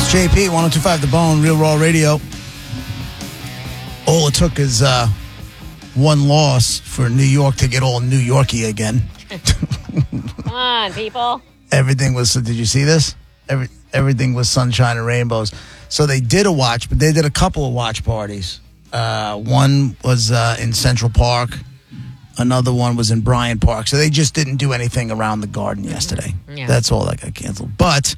JP, 102.5 The Bone, Real Raw Radio. All it took is one loss for New York to get all New Yorky again. Come on, people. Everything was, did you see this? Everything was sunshine and rainbows. So they did a watch, but they did a couple of watch parties. One was in Central Park. Another one was in Bryant Park. So they just didn't do anything around the Garden yesterday. Yeah. That's all that got canceled. But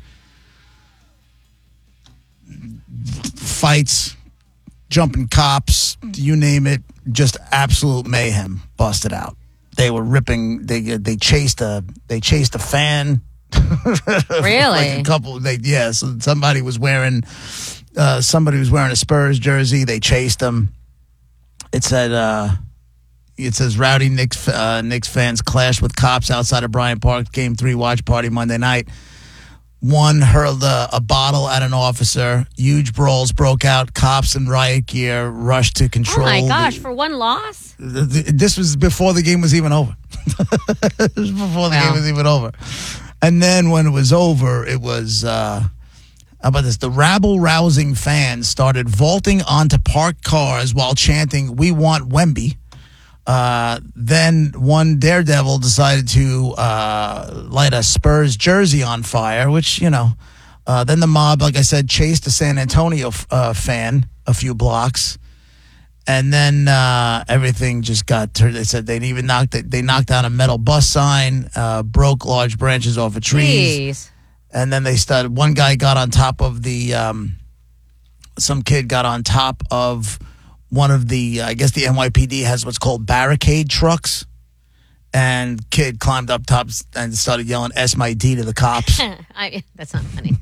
fights, jumping cops, you name it, just absolute mayhem busted out. They were ripping. They chased a fan. Really? Like a couple. So somebody was wearing a Spurs jersey. They chased them. It says rowdy Knicks fans clashed with cops outside of Bryant Park. Game 3 watch party Monday night. One hurled a bottle at an officer. Huge brawls broke out. Cops in riot gear rushed to control. Oh, my gosh, for one loss? This was before the game was even over. This was before the game was even over. And then when it was over, it was, how about this? The rabble-rousing fans started vaulting onto parked cars while chanting, "We want Wemby." Then one daredevil decided to light a Spurs jersey on fire, which, then the mob, like I said, chased a San Antonio fan a few blocks. And then everything just got turned. They said they knocked down a metal bus sign, broke large branches off of trees. Jeez. And then one guy got on top of some kid got on top of one of the, I guess the NYPD has what's called barricade trucks. And kid climbed up top and started yelling "S my D" to the cops. That's not funny.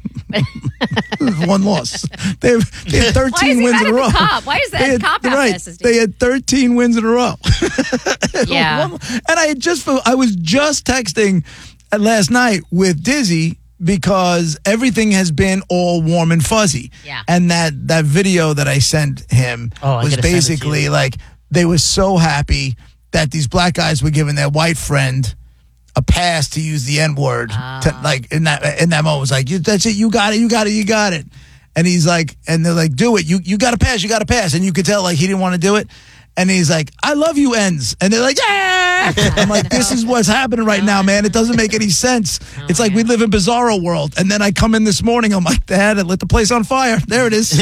One loss. They had 13 wins in a row. Why is that cop have this? They had 13 wins in a row. Yeah. And I was just texting last night with Dizzy because everything has been all warm and fuzzy. Yeah. And that video that I sent him was basically like they were so happy that these black guys were giving their white friend a pass to use the N-word. Like in that moment, it was like, that's it, you got it. And he's like, and they're like, do it. You got to pass. And you could tell like he didn't want to do it. And he's like, I love you, Ns. And they're like, yeah. I'm like, this is what's happening right now, man. It doesn't make any sense. It's like we live in Bizarro world. And then I come in this morning, I'm like, Dad, I lit the place on fire. There it is.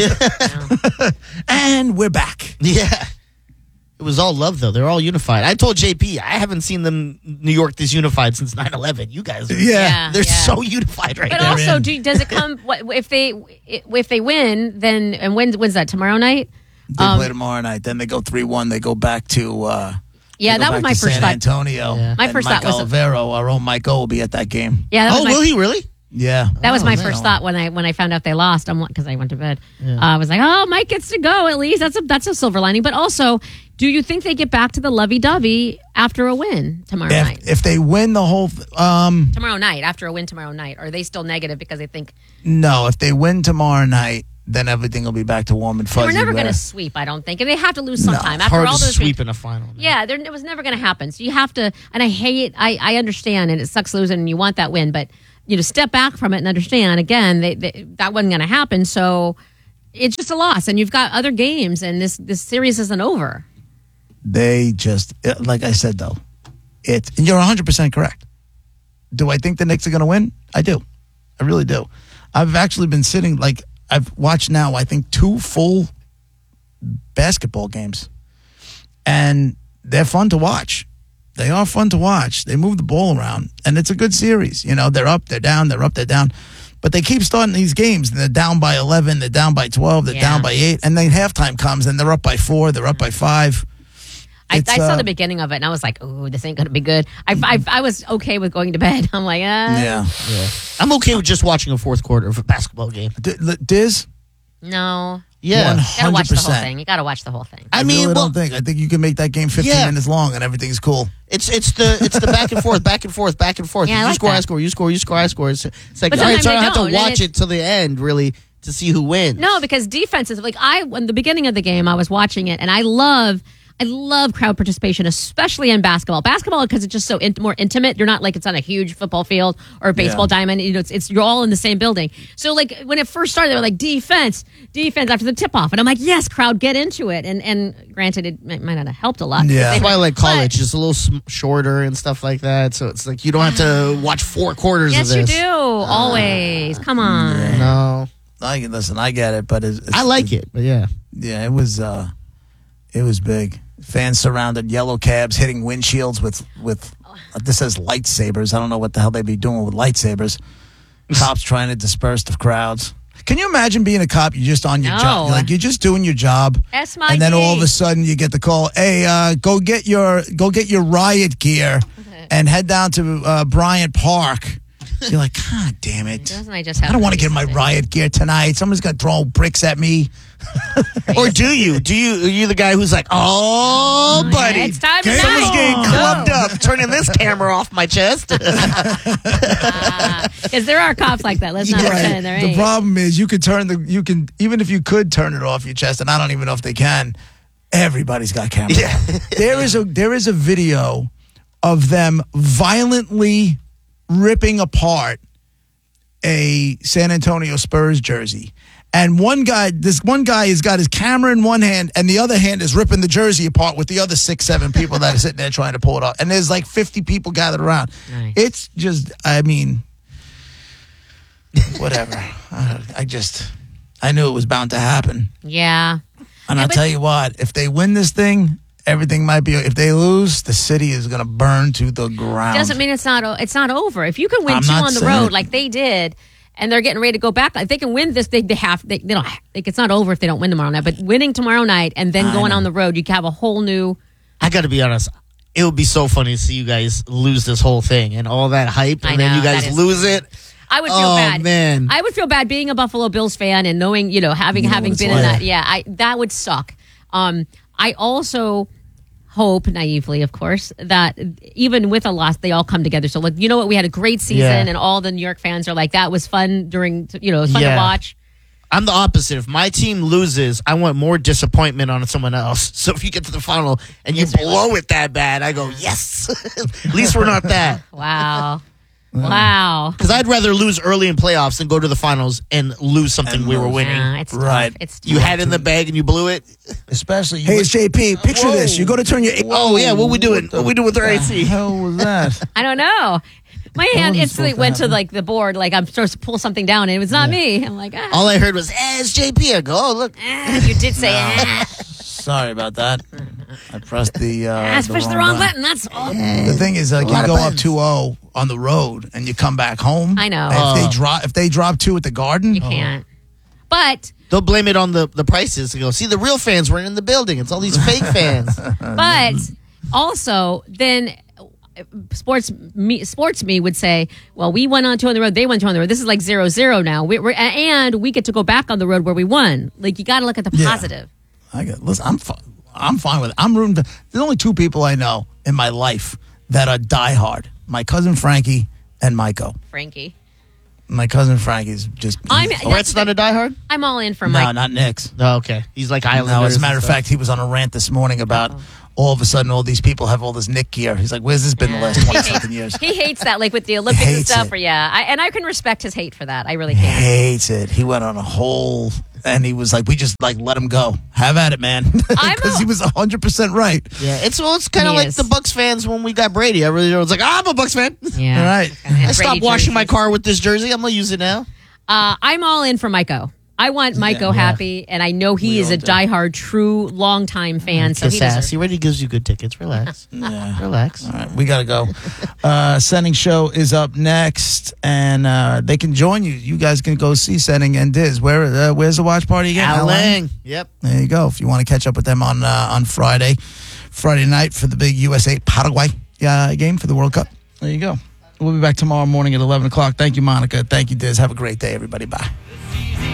And we're back. Yeah. It was all love, though. They're all unified. I told JP, I haven't seen them, New York, this unified since 9/11. You guys, they're so unified right now. But also, does it come if they win? Then and when's that? Tomorrow night. They play tomorrow night. Then they go 3-1. They go back to that was my first San thought. Antonio. Yeah. My first Mike thought was Olivero, our own Mike O, will be at that game. Yeah. Will he really? Yeah, that was my first thought when I found out they lost. Because I went to bed. Yeah. I was like, oh, Mike gets to go at least. That's a silver lining. But also, do you think they get back to the lovey-dovey after a win tomorrow night? If they win the whole tomorrow night, after a win tomorrow night, are they still negative because they think? No, if they win tomorrow night, then everything will be back to warm and fuzzy. We're never going to sweep, I don't think, and they have to lose sometime. After hard all to those sweep in a final. Yeah, it was never going to happen. So you have to, and I hate. I understand, and it sucks losing, and you want that win, but step back from it and understand. Again, that wasn't going to happen, so it's just a loss, and you've got other games, and this series isn't over. They just, like I said, though, you're 100% correct. Do I think the Knicks are going to win? I do. I really do. I've actually been sitting, I've watched now, I think, 2 full basketball games. And they're fun to watch. They are fun to watch. They move the ball around. And it's a good series. They're up, they're down, they're up, they're down. But they keep starting these games, and they're down by 11, they're down by 12, they're down by 8. And then halftime comes, and they're up by 4, they're up by 5. I saw the beginning of it, and I was like, "Oh, this ain't gonna be good." I was okay with going to bed. I'm like, yeah. I'm okay with just watching a fourth quarter of a basketball game. Diz? No. Yeah, 100%. You gotta watch the whole thing. You gotta watch the whole thing. I think you can make that game 15 minutes long, and everything's cool. It's the back and forth, back and forth, back and forth. Yeah, you score, I score. You score, you score, I score. It's like, but all right, so I don't have don't, to watch it till the end, really, to see who wins. No, because defenses, in the beginning of the game, I was watching it, and I love I love crowd participation, especially in basketball. Basketball, because it's just so more intimate. You're not like it's on a huge football field or a baseball diamond. You know, it's you're all in the same building. So like when it first started, they were like defense after the tip off, and I'm like, yes, crowd, get into it. And granted, it might not have helped a lot. Yeah, that's why I like college, just a little shorter and stuff like that. So it's like you don't have to watch 4 quarters of this. Yes, you do. Always. Come on. No. Listen, I get it, but I like it, but yeah, it was big. Fans surrounded yellow cabs, hitting windshields with this says lightsabers. I don't know what the hell they'd be doing with lightsabers. Cops trying to disperse the crowds. Can you imagine being a cop? You're just on your job. You're just doing your job, and then all of a sudden you get the call. Hey, go get your riot gear and head down to Bryant Park. You're like, God damn it! I don't want to get my riot gear tonight. Someone's gonna throw bricks at me. Or do you? Are you the guy who's like, oh, buddy, it's time to someone's getting clubbed up, turning this camera off my chest? Because there are cops like that. Let's not pretend there ain't. The problem is you can even if you could turn it off your chest, and I don't even know if they can. Everybody's got cameras. Yeah. There is a video of them violently ripping apart a San Antonio Spurs jersey. And this one guy has got his camera in one hand and the other hand is ripping the jersey apart with the other 6-7 people that are sitting there trying to pull it off. And there's like 50 people gathered around. Nice. It's just, I mean, whatever. I knew it was bound to happen. Yeah. And I'll tell you what, if they win this thing, everything might be. If they lose, the city is going to burn to the ground. Doesn't mean it's not over. If you can win 2 on the road like they did, and they're getting ready to go back, if they can win this, it's not over if they don't win tomorrow night. But winning tomorrow night and then going on the road, you can have a whole new. I got to be honest. It would be so funny to see you guys lose this whole thing and all that hype, and then you guys lose it. I would feel bad. Man. I would feel bad being a Buffalo Bills fan and knowing, having been in that. Yeah, that would suck. I also hope, naively, of course, that even with a loss, they all come together. So, you know what? We had a great season, and all the New York fans are like, that was fun it was fun to watch. I'm the opposite. If my team loses, I want more disappointment on someone else. So if you get to the final and you blow it that bad, I go, yes. At least we're not that. Wow. Wow. Because I'd rather lose early in playoffs than go to the finals and lose something we were winning. Yeah, it's right. Tough. It's tough. You had it in the bag and you blew it. Especially. Hey, it's JP. Picture this. You go to turn your. What we doing? What we doing with our AC? What the hell was that? I don't know. My hand instantly went to like the board, like I'm supposed to pull something down, and it was not me. I'm like, All I heard was, it's JP. I go, oh, look. You did say, Sorry about that. I pressed the. I pushed the wrong button. That's all. The thing is, like, you go up 2-0 on the road and you come back home. I know. If they drop 2 at the Garden, you can't. But they'll blame it on the prices. They go, see, the real fans weren't in the building. It's all these fake fans. But also, then sports me would say, well, we went on 2 on the road. They went 2 on the road. This is like 0-0 now. And we get to go back on the road where we won. Like, you got to look at the positive. Listen, I'm fine with it. I'm rooting. There's only 2 people I know in my life that are diehard. My cousin Frankie and Maiko. Frankie. My cousin Frankie's just. Brett's not a diehard? I'm all in for Mike. No, not Nick's. Oh, okay. He's like Islanders. No, as a matter of fact, he was on a rant this morning about all of a sudden all these people have all this Nick gear. He's like, where's this been the last 20-something years? He hates that, like with the Olympics and stuff. And I can respect his hate for that. I really can. Hates it. He went on a whole. And he was like, we just like let him go. Have at it, man. Because he was 100% right. Yeah, it's kind of like the Bucks fans when we got Brady. I really was like, I'm a Bucks fan. Yeah. All right. I stopped washing my car with this jersey. I'm going to use it now. I'm all in for Maiko. I want Maiko happy, and I know he is a diehard, true, long-time fan. So he already gives you good tickets. Relax. Relax. All right, we got to go. Sending show is up next, and they can join you. You guys can go see Sending and Diz. Where's the watch party again? Al Lang. Yep. There you go. If you want to catch up with them on Friday night for the big USA Paraguay game for the World Cup. There you go. We'll be back tomorrow morning at 11 o'clock. Thank you, Monica. Thank you, Diz. Have a great day, everybody. Bye.